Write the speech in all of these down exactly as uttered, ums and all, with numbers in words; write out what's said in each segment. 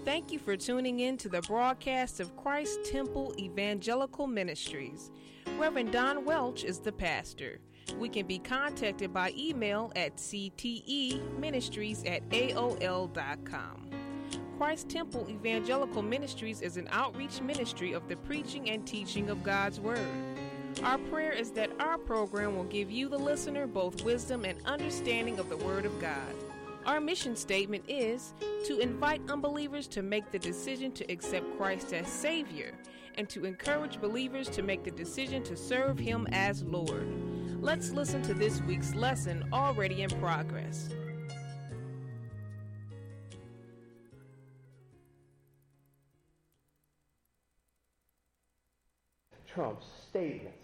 Thank you for tuning in to the broadcast of Christ Temple Evangelical Ministries. Reverend Don Welch is the pastor. We can be contacted by email at c t e ministries at a o l dot com. Christ Temple Evangelical Ministries is an outreach ministry of the preaching and teaching of God's Word. Our prayer is that our program will give you, the listener, both wisdom and understanding of the Word of God. Our mission statement is to invite unbelievers to make the decision to accept Christ as Savior and to encourage believers to make the decision to serve Him as Lord. Let's listen to this week's lesson already in progress. Trump's statements.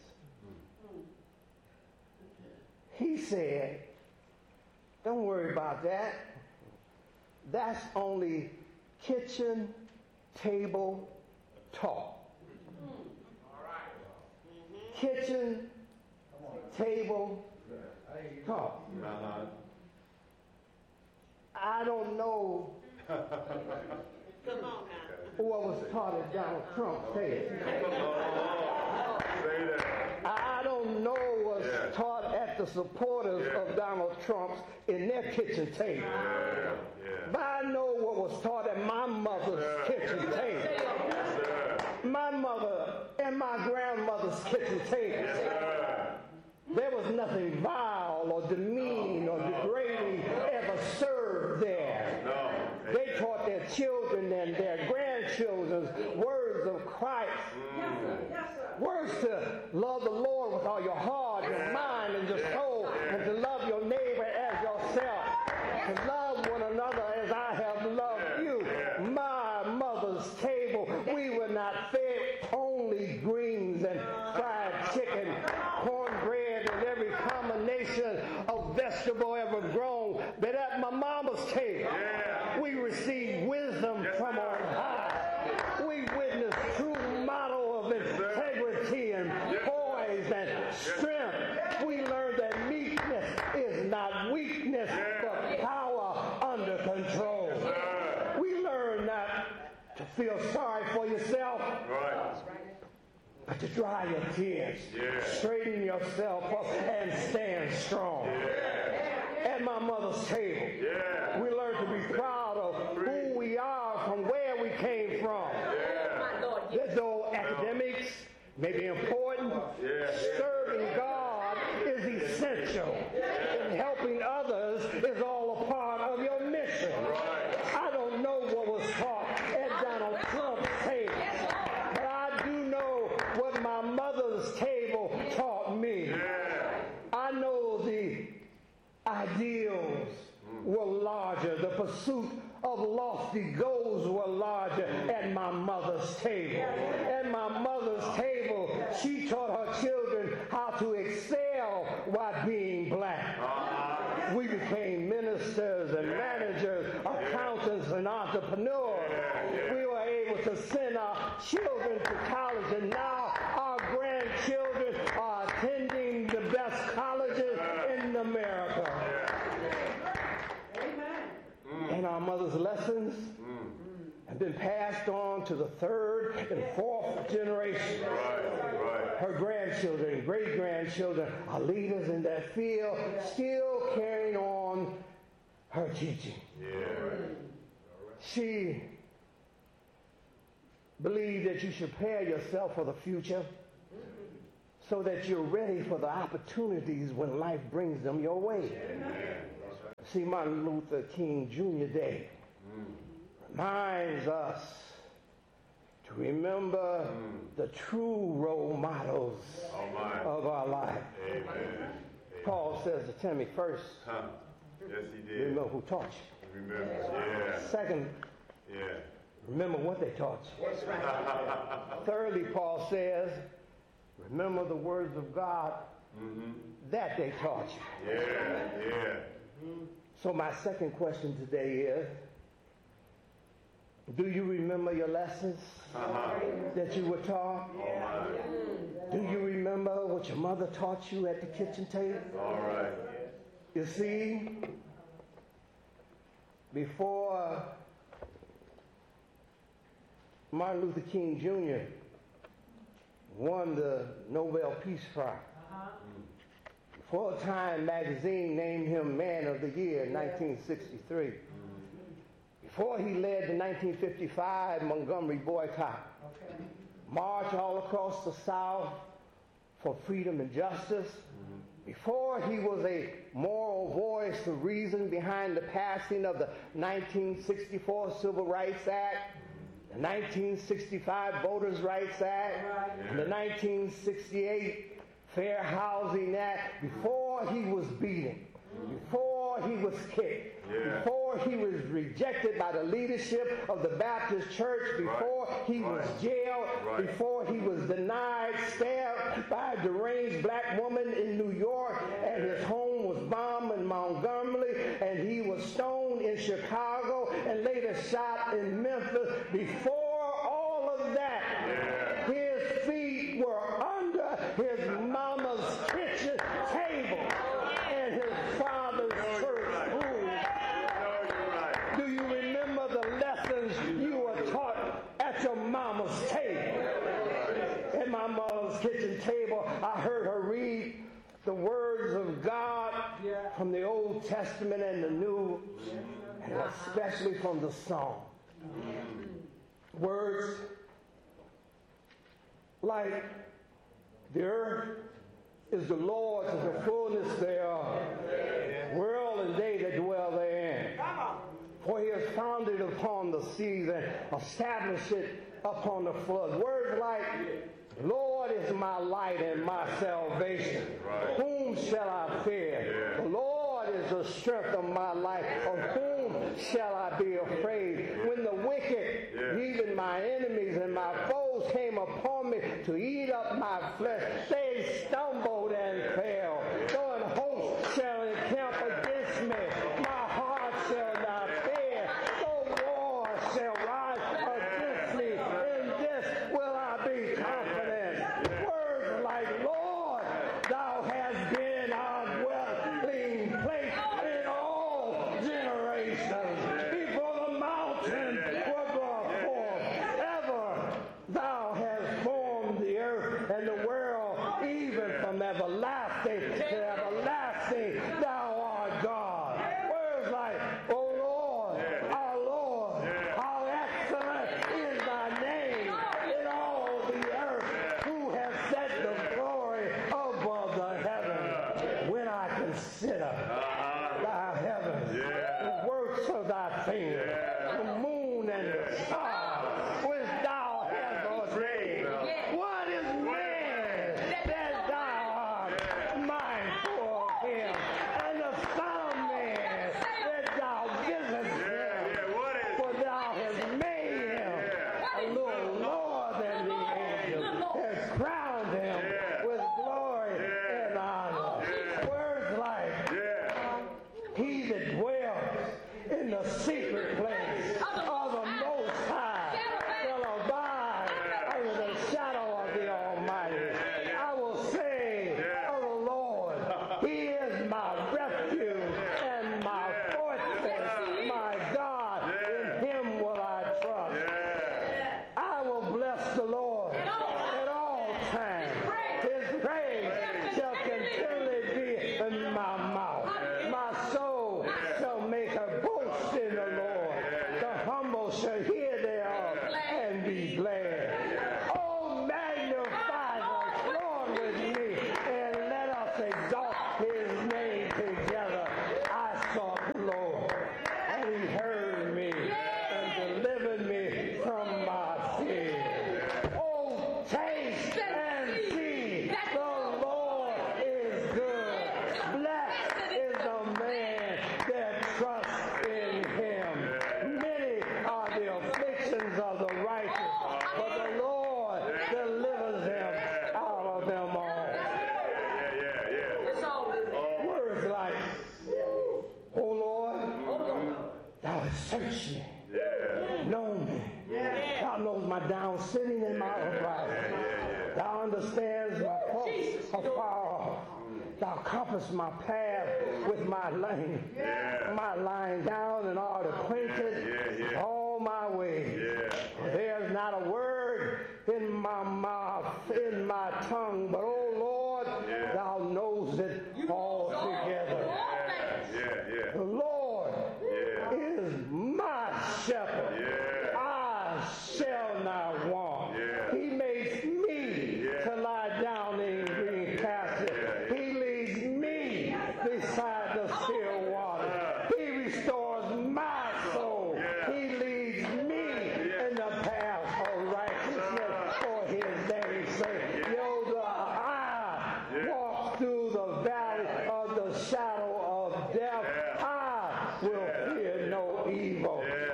He said, don't worry about that. That's only kitchen table talk. Kitchen table talk. I don't know what was taught at Donald Trump's table. I don't know what's yeah. taught at the supporters yeah. of Donald Trump's in their kitchen table. Yeah. Yeah. But I know what was taught at my mother's yeah. kitchen table. Yeah. My mother and my grandmother's kitchen table. Yeah. There was nothing vile or demeaning or degrading ever served there. No. They taught their children and their grandchildren words of Christ. Mm. Words to love the Lord with all your heart, your mind, and your soul, and to love your neighbor as yourself. To love one another as I have loved you. My mother's table, we were not fed only greens and fried chicken, cornbread, and every combination of vegetable ever grown. But at my mama's table, we received wisdom from on high. We witnessed true model of integrity and poise and strength. We learned that meekness is not weakness, but power under control. We learned not to feel sorry for yourself, but to dry your tears, straighten yourself up, and stand strong. At my mother's table, we learned to be proud of who we are from where we came from. That though academics may be important, serving God is essential. And helping others is all a part of your mission. I don't know what was taught at Donald Trump's table, but I do know what my mother's table taught me. I know the ideals were larger, the pursuit of lofty goals were larger at my mother's table. At my mother's table, she taught her children how to excel while being black. We became ministers and managers, accountants and entrepreneurs. We were able to send our children to college, and now our grandchildren are attending the best colleges in America. And our mother's lessons mm. have been passed on to the third and fourth generation. Right, right. Her grandchildren and great-grandchildren are leaders in that field, still carrying on her teaching. Yeah. She believed that you should prepare yourself for the future so that you're ready for the opportunities when life brings them your way. Amen. See, Martin Luther King Junior Day mm. reminds us to remember mm. the true role models oh of our life. Amen. Paul says to Timothy, first, huh. yes, he did. Remember who taught you. Remember, yeah. Second, yeah. remember what they taught you. Right. Thirdly, Paul says, remember the words of God mm-hmm. that they taught you. Yeah, yeah. So my second question today is, do you remember your lessons uh-huh. that you were taught? Yeah. Do you remember what your mother taught you at the kitchen table? All right. You see, before Martin Luther King Junior won the Nobel Peace Prize. Uh-huh. Full Time magazine named him Man of the Year in yeah. nineteen sixty-three. Mm-hmm. Before he led the nineteen fifty-five Montgomery boycott, okay. march all across the South for freedom and justice. Mm-hmm. Before he was a moral voice of reason behind the passing of the nineteen sixty-four Civil Rights Act, the nineteen sixty-five Voters' Rights Act, yeah. and the nineteen sixty-eight Fair Housing Act, before he was beaten, before he was kicked, yeah. before he was rejected by the leadership of the Baptist Church, before right. he was right. jailed, right. before he was denied, stabbed by a deranged black woman in New York, and his home was bombed in Montgomery, and he was stoned in Chicago, and later shot in Memphis. Before all of that, yeah. his feet were under his mama's kitchen table and his father's church room. Do you remember the lessons you were taught at your mama's table? At my mother's kitchen table, I heard her read the words of God from the Old Testament and the New, and especially from the Psalm. Words like, the earth is the Lord's and the fullness thereof, world and they that dwell therein. For he has founded upon the seas and established it upon the flood. Words like, Lord is my light and my salvation. Right. Whom shall I fear? Yeah. The Lord is the strength of my life. Of whom shall I be afraid? Yeah. When the wicked, yeah. even my enemies and my foes, came upon me to eat up my flesh, they stumbled and fell. Though an host shall encamp against me, my heart shall not fear. Though war shall rise against me, in this will I be confident. Words like, Lord, thou hast been our dwelling place in all generations. Before the mountains were brought forth, ever thou hast formed the earth and the world, even from everlasting to everlasting, thou art God. Words like, O Lord, our Lord, how excellent is thy name in all the earth, who has set the glory above the heavens. When I consider thy heavens, the works of thy fingers, the moon and the stars, which thou hast ordained. What is man that thou art mindful of him, and the son of man that thou visitest him? For thou hast made him a little lower than the angels, has crowned him with glory and honor. Words like, he that dwells in the secret place of the Most High shall abide under the shadow of the Almighty. I will say of the Lord, he is my refuge and my fortress, my God, in him will I trust. I will bless the Lord at all times. His praise shall continually be in my mouth. My soul shall make a boast in the Lord. The humble shall hear thereof and be glad. Oh, magnify the Lord with me, and let us exalt his name together. I sought the Lord, and he heard me and delivered me from my sin. Oh, taste and see the Lord is good. Blessed is the man that trusts in him. Many are the afflictions of the righteous, but the Lord delivers him out of them all. Words like, O Lord, thou hast searched me, known me. Thou knows my down sitting and my uprising. Thou understands my thoughts afar off. Thou compassest my path with my lane, my lying down, and art acquainted with all my ways. There is not a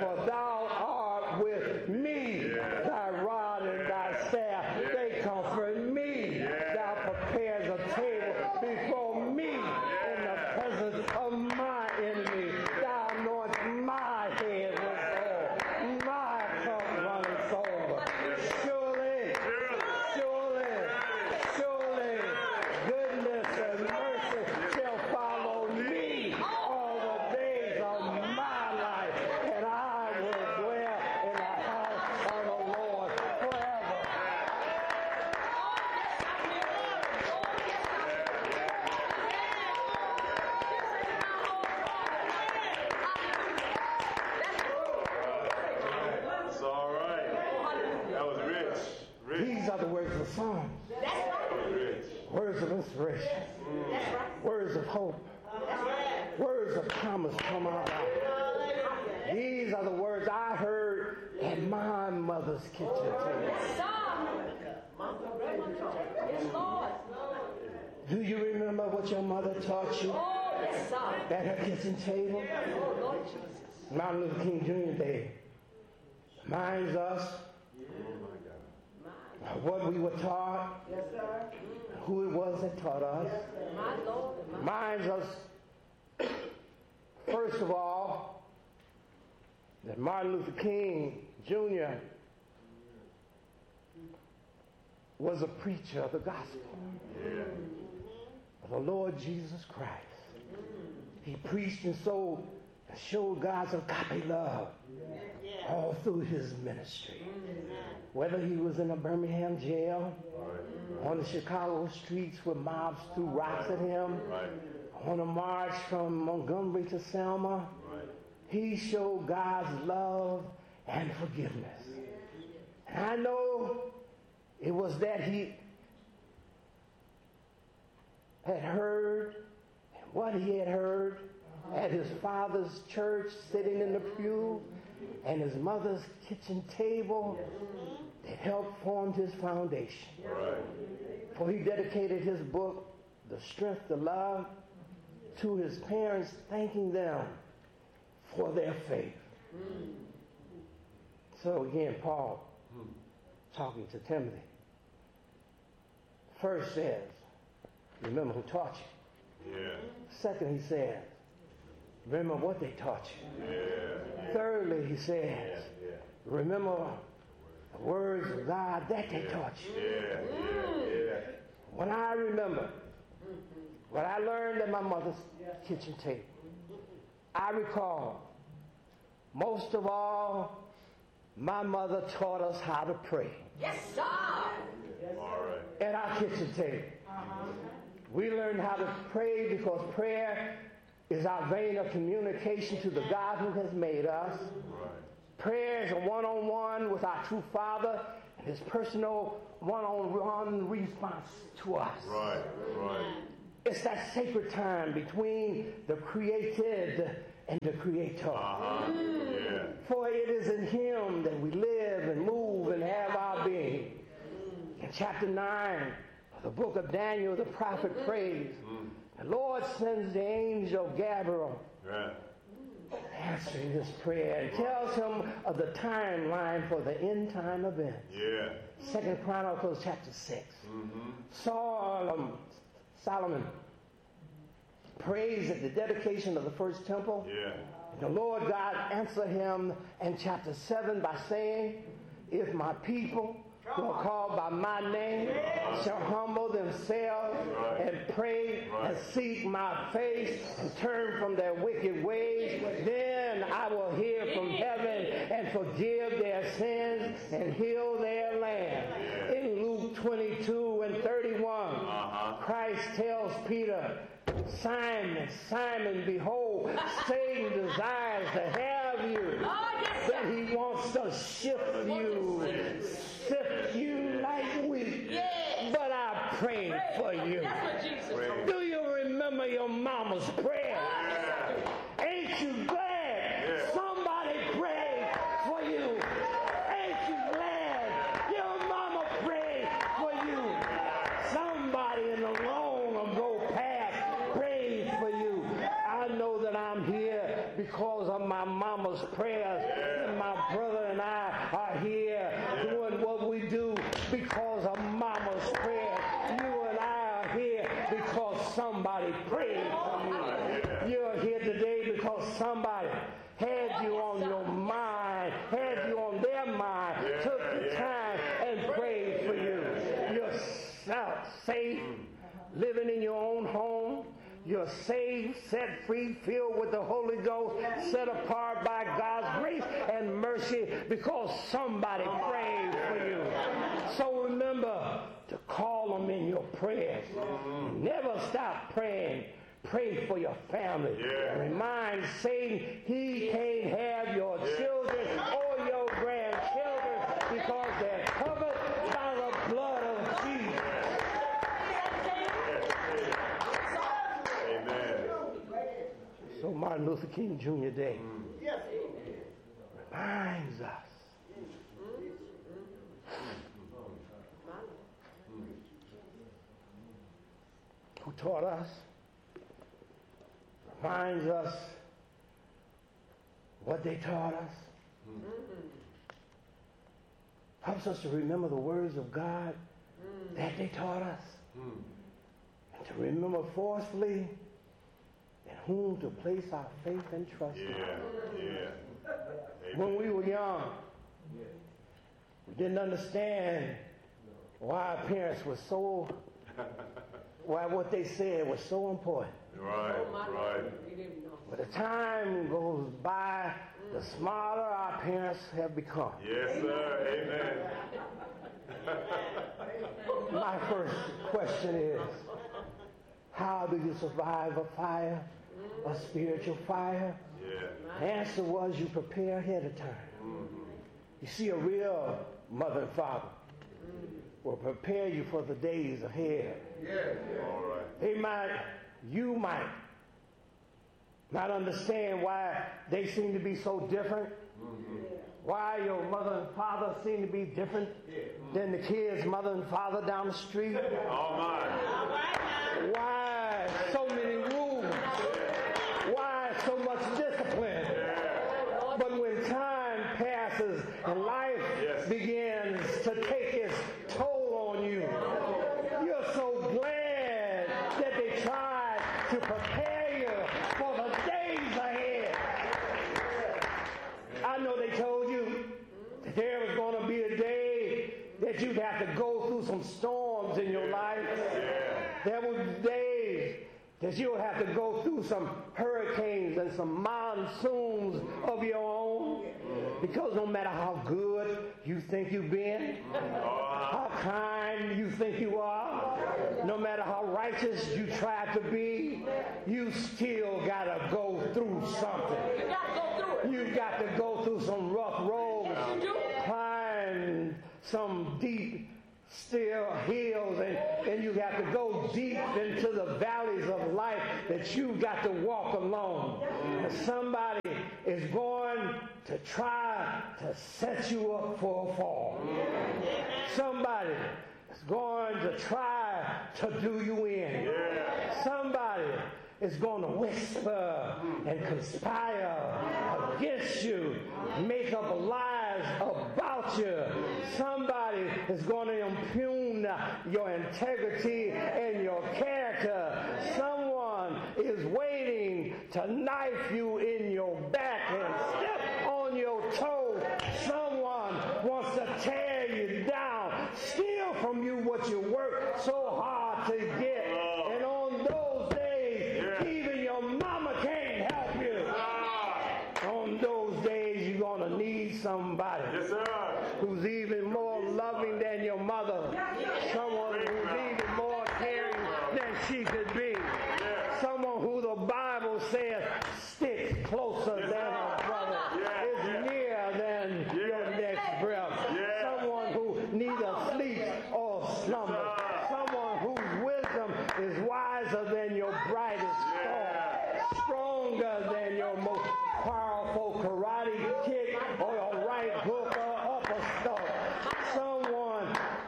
For thou art with me. Yeah. Thy rod and thy staff, yeah. they comfort me. Yeah. Thou prepares a table before me yeah. in the presence of my enemy. Thou anoints my head with oil. My cup runneth over. Surely, surely, surely, goodness and mercy shall follow me all the days of my life, and I will dwell in the house of the Lord forever. That's all right. That was rich. Rich. These are the words of the Psalms. Rich. Words of inspiration. Mm. Words of hope. Words of promise come out loud. These are the words I heard at my mother's kitchen table. Do you remember what your mother taught you at her kitchen table? Martin Luther King Junior Day reminds us of what we were taught, who it was that taught us. Reminds us, first of all, that Martin Luther King Junior was a preacher of the gospel Yeah. of the Lord Jesus Christ. He preached and so showed God's agape love all through his ministry. Whether he was in a Birmingham jail, on the Chicago streets where mobs threw rocks at him, on a march from Montgomery to Selma, he showed God's love and forgiveness. And I know it was that he had heard what he had heard at his father's church, sitting in the pew, and his mother's kitchen table that helped form his foundation. Right. For he dedicated his book, The Strength to Love, to his parents, thanking them for their faith. Mm. So again, Paul, mm. talking to Timothy, first says, remember who taught you. Yeah. Second, he says, remember what they taught you. Yeah. Thirdly, he says, yeah. Yeah. remember the words of God that they yeah. taught you. Yeah. Yeah. Yeah. When I remember what I learned at my mother's kitchen table, I recall, most of all, my mother taught us how to pray. Yes, sir. All right. At our kitchen table. Uh-huh. We learned how to pray because prayer is our vein of communication to the God who has made us. Right. Prayer is a one-on-one with our true Father and his personal one-on-one response to us. Right, right. It's that sacred time between the created and the Creator. Uh-huh. Yeah. For it is in him that we live and move and have our being. In chapter nine of the book of Daniel, the prophet prays, mm. the Lord sends the angel Gabriel, right, answering his prayer and tells him of the timeline for the end time event. Yeah. Second Chronicles chapter six. Mm-hmm. Solomon, Solomon prays at the dedication of the first temple. Yeah. The Lord God answered him in chapter seven by saying, if my people who are called by my name shall humble themselves right. and pray right. and seek my face and turn from their wicked ways, then I will hear from heaven and forgive their sins and heal their land. Yeah. In Luke twenty-two and thirty-one, uh-huh. Christ tells Peter, Simon, Simon, behold, Satan desires to have you, that he wants to shift you, sift you like wheat. But I prayed for you. Do you remember your mama's prayer? Ain't you glad somebody prayed for you? Ain't you glad your mama prayed for you? Somebody in the long ago past prayed for you. I know that I'm here because of my mama's prayers. my brother and I are here doing what we do because of mama's prayer. You and I are here because somebody prayed for you. You're here today because somebody had you on your mind, had you on their mind, took the time and prayed for you. You're safe, living in your own home. You're saved, set free, filled with the Holy Ghost, set apart by God's grace and mercy because somebody prayed for you. So remember to call them in your prayers. Never stop praying. Pray for your family. Yeah. Remind Satan he can't have your children or your grandchildren because they're covered by the blood of Jesus. Amen. So Martin Luther King Junior Day reminds us who taught us, reminds us what they taught us, mm-hmm. helps us to remember the words of God mm. that they taught us, mm. and to remember forcefully in whom to place our faith and trust yeah. in. Yeah. When we were young, we didn't understand why our parents were so, why what they said was so important. Right, right. But the time goes by, the smarter our parents have become. Yes, sir. Amen. My first question is, how do you survive a fire, a spiritual fire? Yeah. The answer was you prepare ahead of time. Mm-hmm. You see, a real mother and father will prepare you for the days ahead. Yeah. All right. They might, you might not understand why they seem to be so different. Mm-hmm. Why your mother and father seem to be different than the kids' mother and father down the street. All mine. Why so many rules? Why so much discipline? But when time passes and life yes. begins to take its toll on you, you're so glad that they tried to prepare you for the days ahead. I know they told you that there was going to be a day that you'd have to go through some storms in your life. There were days that you'll have to go through some hurricanes and some monsoons of your own, because no matter how good you think you've been, how kind you think you are, no matter how righteous you try to be, you still got to go through something. You've got to go through some rough roads, climb some deep still hills, and, and you have to go deep into the valleys of life that you've got to walk alone. And somebody is going to try to set you up for a fall. Somebody is going to try to do you in. Somebody is going to whisper and conspire against you, make up lies about you. Somebody is going to impugn your integrity and your character. Someone is waiting to knife you in your back and step on your toe. Someone wants to tear you down, steal from you what you worked so hard to get. And on those days, even your mama can't help you. On those days, you're going to need somebody yes, sir. who's even more loving than your mother. Someone who's even more caring than she could be. Someone who the Bible says sticks closer yes, than a brother, yeah, is yeah. nearer than yeah. your next breath. Yeah. Someone who neither sleeps or slumbers. Yes, someone whose wisdom is wiser than your brightest yeah. thought, stronger than your most powerful karate kick or your right hook or upper stomp. Someone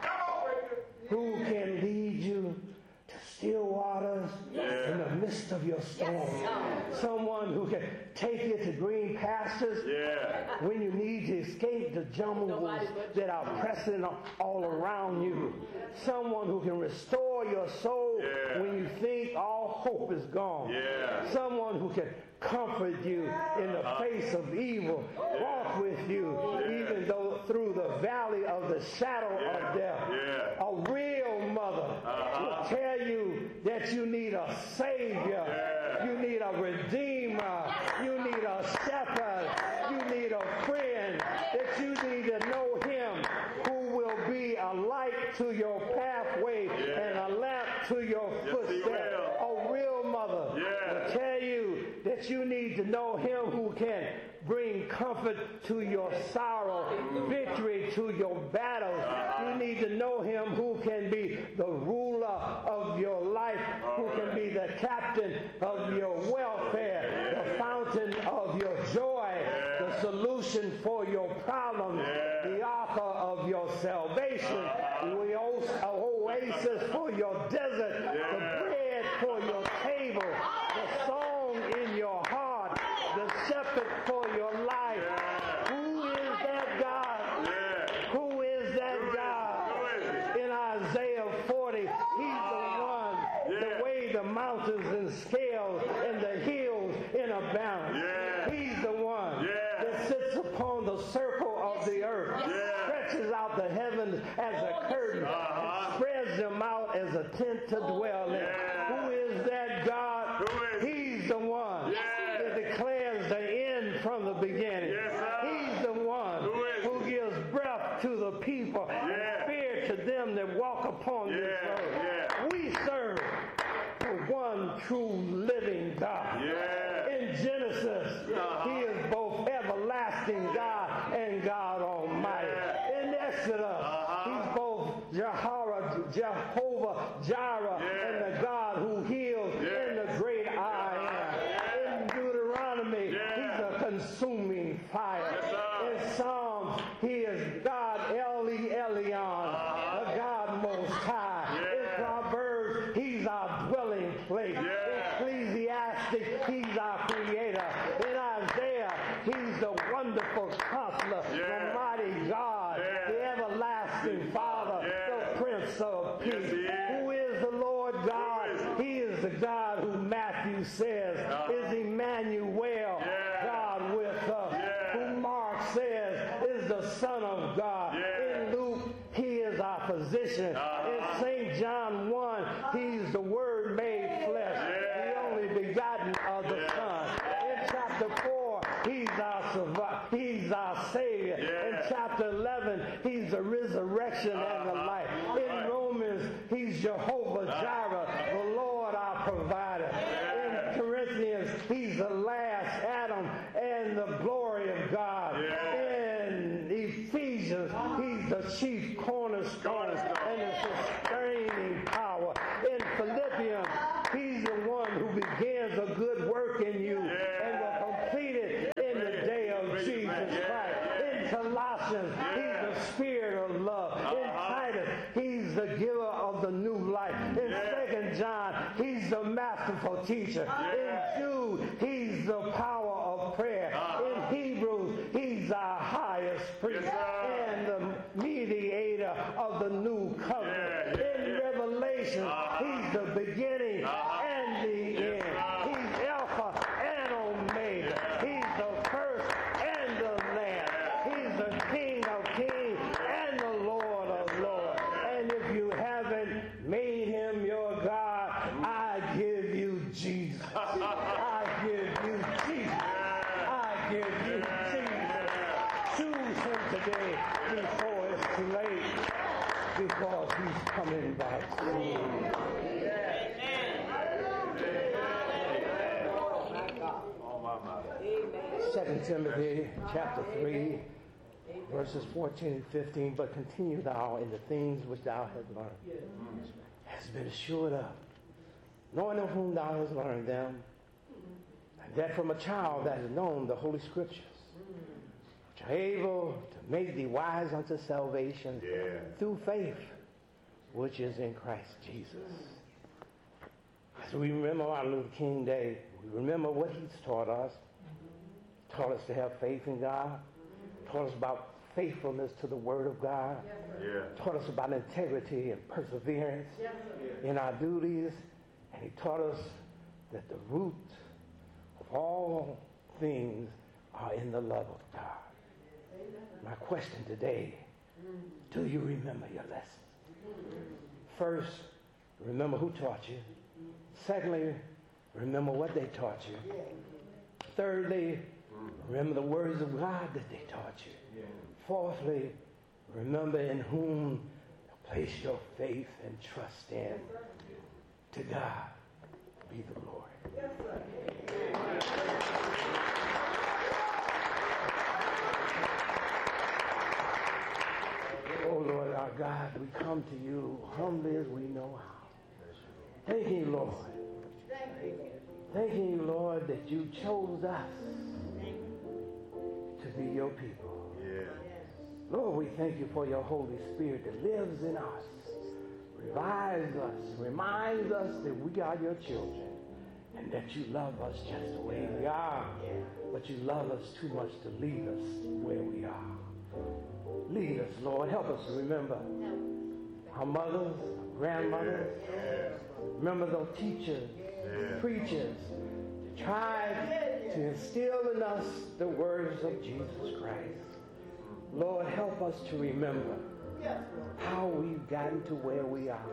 who can lead you to still waters yeah. in the midst of your storm. Yes. Someone who can take you to green pastures yeah. when you need to escape the jungles that are pressing all around you. Someone who can restore your soul yeah. when you think all hope is gone. Yeah. Someone who can comfort you in the uh-huh. face of evil, yeah. walk with you yeah. even though through the valley of the shadow yeah. of death. Yeah. A real mother uh-huh. will tell you that you need a Savior, yeah. you need a Redeemer, you need a shepherd, you need a friend, that you need to know Him who will be a light to your pathway yeah. and a lamp to your yes, footsteps. A real mother yeah. will tell you that you need to know Him who can bring comfort to your sorrow, victory to your battles. You need to know Him who can be the ruler of your life, who can be the captain of your welfare, the fountain of your joy, the solution for your problems, the author of your salvation, the oasis for your desert, the bread for your table, the song in your heart, the shepherd for your life. Who is that God? Who is that God? In Isaiah forty, He's the one that weighed the mountains in scales and the hills in a balance. He's the one that sits upon the circle of the earth, stretches out the heavens as a curtain, and spreads them out as a tent to dwell in. Who is that God? He's the one that declares the end from the beginning. He's the one who gives breath to the people and fear to them that walk upon this earth. We serve the one true living God. In Genesis, He is both everlasting God and God Almighty. In Exodus, He's both Jehovah, Jehovah Jireh and the God who heals and the great I am. In Deuteronomy, He's a consuming fire. In Psalms, He is God Eli Elyon, the God Most High. In Proverbs, He's our dwelling place. In Ecclesiastes, He's our creator. In Isaiah, He's the wonderful counselor, the mighty God, the everlasting Father, the Prince of Peace. Who is the Lord God? He is the God who Matthew says is Emmanuel, God with us. Who Mark says is the Son of God. In Luke, He is our physician. In Saint John one, He's the Word made flesh, the only begotten of the Son. In chapter four, He's our survivor. He's our Savior. In chapter eleven, He's the resurrection and the life. In Romans, He's Jehovah Jireh, the Lord our provider. In Corinthians, He's the last Adam and the glory of God. In Ephesians, He's the chief cornerstone and the sustaining power. In Philippians, He's the one who begins a good work in you and will complete it in the day of Jesus Christ. In Colossians, He's the Spirit of love. In Titus, He's the giver of the new life. In Second John, He's the masterful teacher. In Jude, He's the power of prayer. In Hebrews, He's our highest priest and the mediator of the new covenant. In Revelation, He's the beginning and the end. He's Alpha and Omega. He's the first and the last. He's the King of kings and the Lord of lords. And if you haven't made Him your God, I give you Jesus. I give you Jesus. I give you Jesus. Choose Him today before it's too late, because He's coming back soon. Second Timothy chapter three, verses fourteen and fifteen. But continue thou in the things which thou hast learned, hast been assured of, knowing of whom thou hast learned them, and that from a child thou hast known the Holy Scriptures, which are able to make thee wise unto salvation yeah. through faith, which is in Christ Jesus. As we remember Martin Luther King Day, we remember what he's taught us. Taught us to have faith in God, taught us about faithfulness to the Word of God, Yeah. taught us about integrity and perseverance in our duties, and he taught us that the root of all things are in the love of God. My question today, do you remember your lessons? First, remember who taught you. Secondly, remember what they taught you. Thirdly, remember the words of God that they taught you. Fourthly, remember in whom you place your faith and trust in. To God be the glory. Oh Lord our God, we come to you humbly as we know how. Thank you, Lord. Thank you, Lord, that you chose us to be your people. Yeah. Lord, we thank you for your Holy Spirit that lives in us, revives us, reminds us that we are your children and that you love us just the way we are, but you love us too much to leave us where we are. Lead us, Lord. Help us to remember our mothers, grandmothers. Remember those teachers, preachers, that tried to instill in us the words of Jesus Christ. Lord, help us to remember how we've gotten to where we are.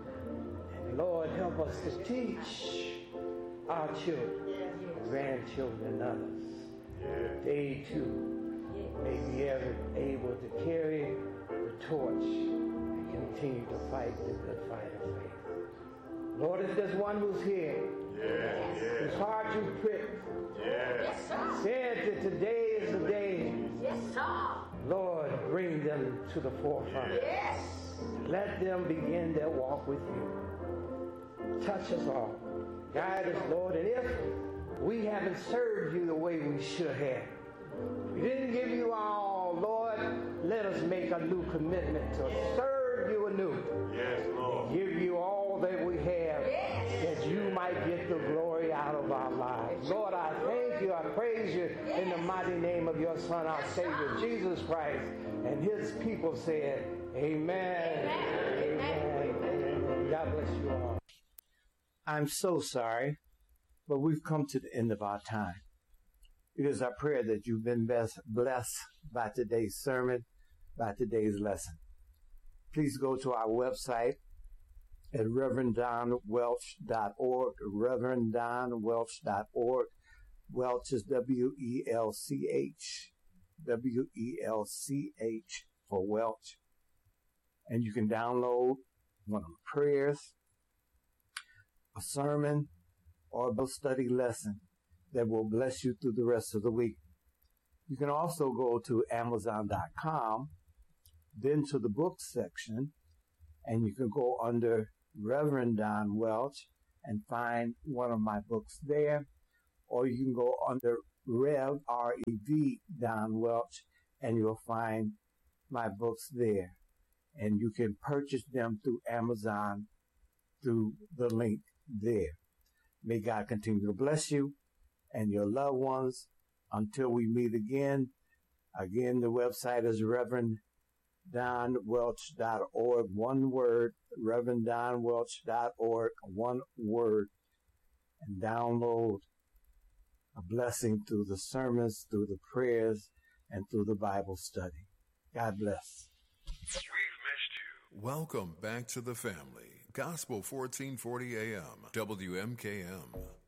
And Lord, help us to teach our children, grandchildren, and others. They too may be able to carry the torch and continue to fight the good fight of faith. Lord, if there's one who's here, Yes. whose heart you pricked, Yes. said that today is the day, Yes, sir. Lord, bring them to the forefront. Yes. Let them begin their walk with you. Touch us all. Guide us, Lord. And if we haven't served you the way we should have, we didn't give you all, Lord, let us make a new commitment to serve you anew. Yes, Lord. Give you all that we have, that you might get the glory out of our lives. Lord, I thank you, I praise you in the mighty name of your Son, our Savior, Jesus Christ. And his people said, amen. Amen. Amen. God bless you all. I'm so sorry, but we've come to the end of our time. It is our prayer that you've been best blessed by today's sermon, by today's lesson. Please go to our website at reverend don welch dot org, reverend don welch dot org. Welch is W E L C H, W E L C H for Welch. And you can download one of the prayers, a sermon, or a Bible study lesson that will bless you through the rest of the week. You can also go to amazon dot com, then to the books section, and you can go under Reverend Don Welch and find one of my books there, or you can go under Rev, R E V, Don Welch, and you'll find my books there. And you can purchase them through Amazon through the link there. May God continue to bless you and your loved ones until we meet again. Again, the website is reverend don welch dot org, one word, reverend don welch dot org, one word, and download a blessing through the sermons, through the prayers, and through the Bible study. God bless. We've missed you. Welcome back to the family. Gospel fourteen forty A M, W M K M.